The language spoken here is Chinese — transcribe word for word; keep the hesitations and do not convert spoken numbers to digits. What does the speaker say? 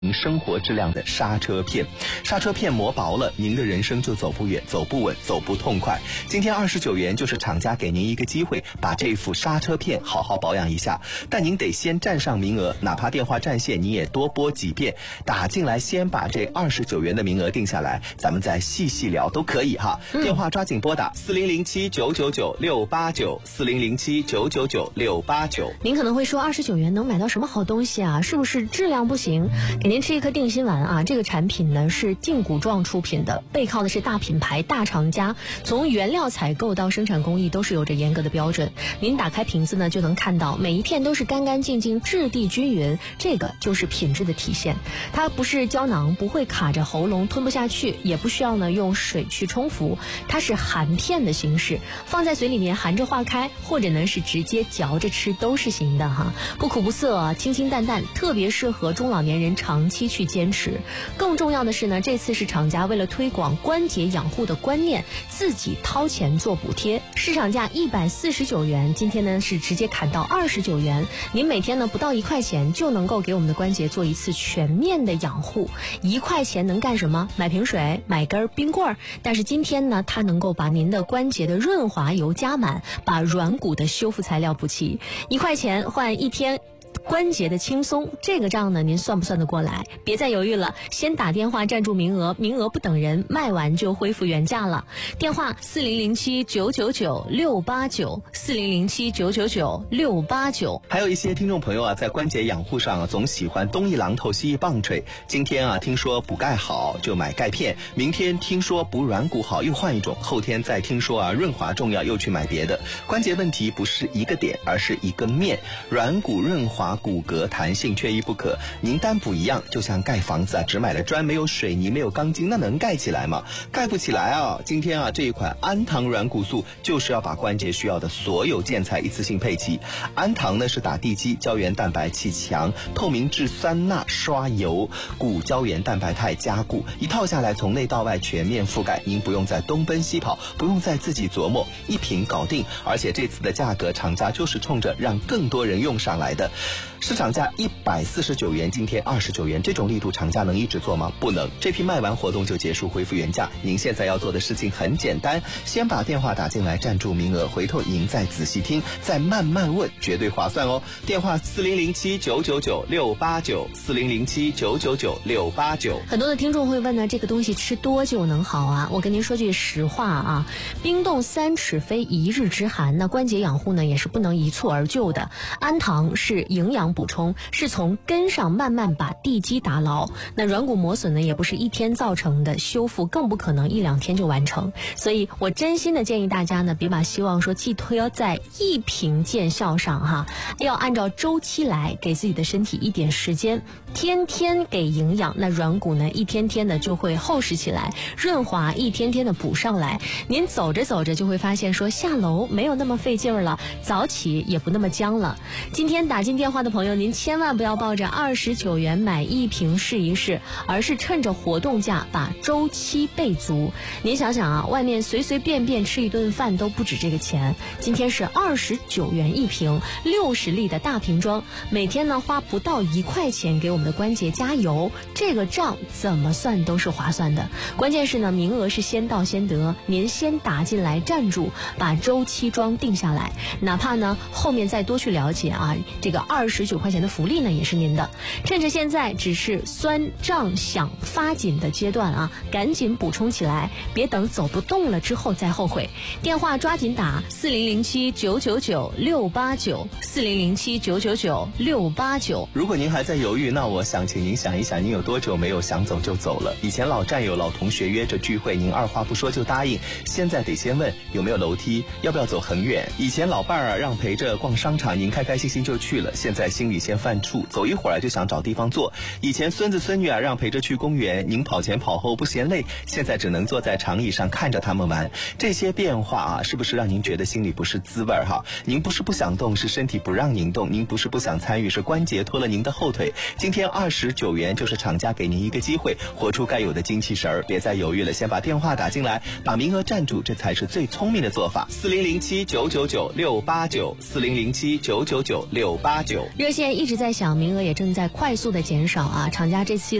您生活质量的刹车片，刹车片磨薄了，您的人生就走不远，走不稳，走不痛快。今天二十九元就是厂家给您一个机会，把这副刹车片好好保养一下。但您得先占上名额，哪怕电话占线，你也多拨几遍，打进来，先把这二十九元的名额定下来，咱们再细细聊都可以哈。嗯、电话抓紧拨打四零零七九九九六八九四零零七九九九六八九。 您可能会说，二十九元能买到什么好东西啊？是不是质量不行？给您吃一颗定心丸啊！这个产品呢是劲骨壮出品的，背靠的是大品牌、大厂家，从原料采购到生产工艺都是有着严格的标准。您打开瓶子呢，就能看到每一片都是干干净净、质地均匀，这个就是品质的体现。它不是胶囊，不会卡着喉咙吞不下去，也不需要呢用水去冲服，它是含片的形式，放在嘴里面含着化开，或者呢是直接嚼着吃都是行的哈，不苦不涩啊，清清淡淡，特别适合中老年人长期去坚持。更重要的是呢，这次是厂家为了推广关节养护的观念，自己掏钱做补贴，市场价一百四十九元，今天呢是直接砍到二十九元。您每天呢不到一块钱就能够给我们的关节做一次全面的养护。一块钱能干什么？买瓶水，买根冰棍儿。但是今天呢，它能够把您的关节的润滑油加满，把软骨的修复材料补齐。一块钱换一天关节的轻松，这个账呢您算不算得过来？别再犹豫了，先打电话占住名额，名额不等人，卖完就恢复原价了。电话四零零七九九九六八九四零零七九九九六八九。 还有一些听众朋友啊，在关节养护上啊，总喜欢东一榔头西一棒槌。今天啊，听说补钙好就买钙片，明天听说补软骨好又换一种，后天再听说啊润滑重要又去买别的。关节问题不是一个点，而是一个面，软骨润滑。骨骼弹性缺一不可，您单补一样，就像盖房子啊，只买了砖没有水泥没有钢筋，那能盖起来吗？盖不起来啊！今天啊，这一款安堂软骨素就是要把关节需要的所有建材一次性配齐。安堂呢是打地基，胶原蛋白气强，透明质酸钠刷油，骨胶原蛋白肽加固，一套下来从内到外全面覆盖，您不用再东奔西跑，不用再自己琢磨，一瓶搞定。而且这次的价格，厂家就是冲着让更多人用上来的。市场价一百四十九元，今天二十九元，这种力度厂家能一直做吗？不能。这批卖完活动就结束，恢复原价。您现在要做的事情很简单，先把电话打进来，占住名额，回头您再仔细听，再慢慢问，绝对划算哦。电话四零零七九九九六八九四零零七九九九六八九。 很多的听众会问呢，这个东西吃多久能好啊？我跟您说句实话啊，冰冻三尺非一日之寒，那关节养护呢也是不能一蹴而就的。安堂是营养补充，是从根上慢慢把地基打牢。那软骨磨损呢也不是一天造成的，修复更不可能一两天就完成。所以我真心的建议大家呢，别把希望说寄托在一瓶见效上哈，要按照周期来，给自己的身体一点时间，天天给营养，那软骨呢一天天的就会厚实起来，润滑一天天的补上来。您走着走着就会发现说下楼没有那么费劲儿了，早起也不那么僵了。今天打进电话的朋友，您千万不要抱着二十九元买一瓶试一试，而是趁着活动价把周期备足。您想想啊，外面随随便便吃一顿饭都不止这个钱，今天是二十九元一瓶，六十粒的大瓶装，每天呢花不到一块钱给我们的关节加油，这个账怎么算都是划算的。关键是呢，名额是先到先得，您先打进来站住，把周期装定下来，哪怕呢后面再多去了解啊，这个二十九块钱的福利呢也是您的。趁着现在只是酸胀想发紧的阶段啊，赶紧补充起来，别等走不动了之后再后悔。电话抓紧打四零零七九九九六八九四零零七九九九六八九。 如果您还在犹豫，那我想请您想一想，您有多久没有想走就走了？以前老战友老同学约着聚会，您二话不说就答应，现在得先问有没有楼梯，要不要走很远。以前老伴儿让陪着逛商场，您开开心心就去了，现在心里先犯怵，走一会儿就想找地方坐。以前孙子孙女啊让陪着去公园，您跑前跑后不嫌累，现在只能坐在长椅上看着他们玩。这些变化啊，是不是让您觉得心里不是滋味哈？您不是不想动，是身体不让您动；您不是不想参与，是关节拖了您的后腿。今天二十九元就是厂家给您一个机会，活出该有的精气神儿，别再犹豫了，先把电话打进来，把名额占住，这才是最聪明的做法。四零零七九九九六八九四零零七九九九六八九。 热线一直在响，名额也正在快速的减少啊！厂家这次